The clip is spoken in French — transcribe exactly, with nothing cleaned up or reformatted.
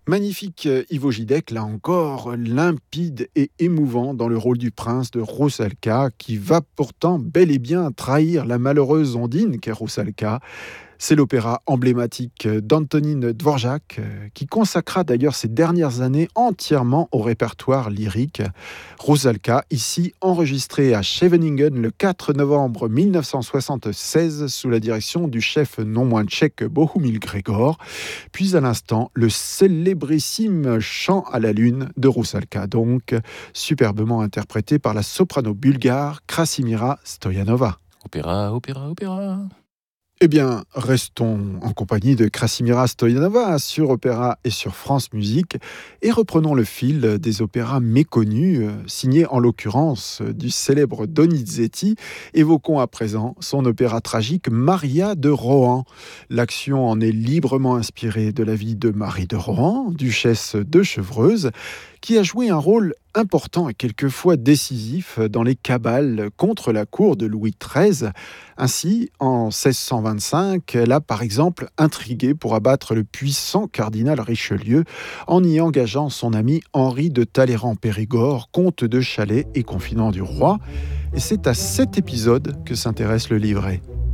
Magnifique euh, Ivo Gidec, là encore, limpide et émouvant dans le rôle du prince de Rusalka, qui va pourtant bel et bien trahir la malheureuse Ondine qu'est Rusalka. C'est l'opéra emblématique d'Antonín Dvořák, euh, qui consacra d'ailleurs ses dernières années entièrement au répertoire lyrique. Rusalka, ici enregistré à Scheveningen le quatre novembre mille neuf cent soixante-seize sous la direction du chef non moins tchèque Bohumil Gregor. Puis à l'instant, le célébrissime chant à la lune de Rusalka, donc superbement interprété par la soprano bulgare Krasimira Stoyanova. Opéra, opéra, opéra. Eh bien, restons en compagnie de Krasimira Stoyanova sur Opéra et sur France Musique et reprenons le fil des opéras méconnus, euh, signés en l'occurrence du célèbre Donizetti. Évoquons à présent son opéra tragique Maria de Rohan. L'action en est librement inspirée de la vie de Marie de Rohan, duchesse de Chevreuse, qui a joué un rôle important et quelquefois décisif dans les cabales contre la cour de Louis treize. Ainsi, en seize cent vingt-cinq, elle a par exemple intrigué pour abattre le puissant cardinal Richelieu en y engageant son ami Henri de Talleyrand-Périgord, comte de Chalais et confident du roi. Et c'est à cet épisode que s'intéresse le livret.